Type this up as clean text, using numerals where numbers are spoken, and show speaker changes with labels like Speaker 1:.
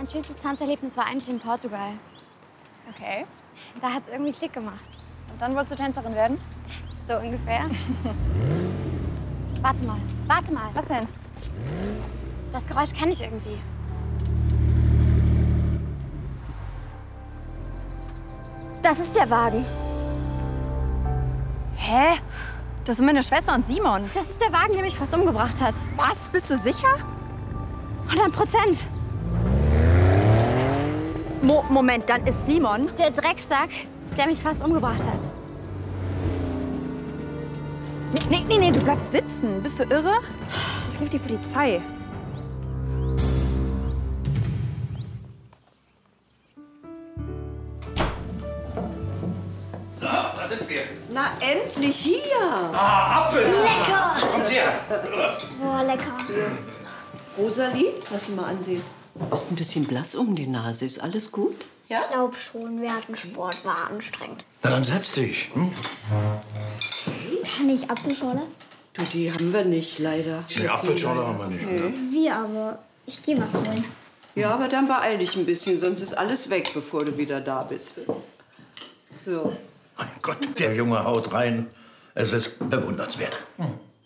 Speaker 1: schönstes Tanzerlebnis war eigentlich in Portugal.
Speaker 2: Okay.
Speaker 1: Da hat's irgendwie Klick gemacht.
Speaker 2: Und dann wolltest du Tänzerin werden?
Speaker 1: So ungefähr. Warte mal, warte mal.
Speaker 2: Was denn?
Speaker 1: Das Geräusch kenne ich irgendwie. Das ist der Wagen.
Speaker 2: Hä? Das sind meine Schwester und Simon.
Speaker 1: Das ist der Wagen, der mich fast umgebracht hat.
Speaker 2: Was? Bist du sicher?
Speaker 1: 100%.
Speaker 2: Moment, dann ist Simon.
Speaker 1: Der Drecksack, der mich fast umgebracht hat.
Speaker 2: Nee, du bleibst sitzen. Bist du irre? Ich rufe die Polizei.
Speaker 3: So, da sind wir.
Speaker 4: Na, endlich hier.
Speaker 3: Ah, Apfel.
Speaker 1: Lecker!
Speaker 3: Kommt her.
Speaker 1: Boah, lecker.
Speaker 4: Rosalie, lass sie mal ansehen. Du bist ein bisschen blass um die Nase. Ist alles gut? Ja?
Speaker 1: Ich glaube schon, wir hatten Sport, war anstrengend.
Speaker 3: Na, dann setz dich. Hm?
Speaker 1: Kann ich Apfelschorle?
Speaker 4: Du, die haben wir nicht, leider.
Speaker 3: Die Apfelschorle haben wir nicht. Ne?
Speaker 1: Wie aber? Ich gehe was holen.
Speaker 4: Ja, aber dann beeil dich ein bisschen, sonst ist alles weg, bevor du wieder da bist. So.
Speaker 3: Mein Gott, der Junge haut rein. Es ist bewundernswert. Hm.